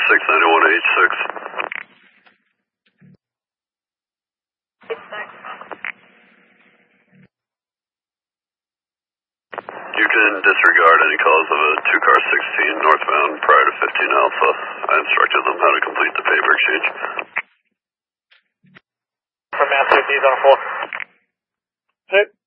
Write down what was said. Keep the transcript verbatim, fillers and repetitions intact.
six ninety-one H six. You can disregard any calls of a two car sixteen northbound prior to fifteen Alpha. I instructed them how to complete the paper exchange. From Master, he's on four. Hit.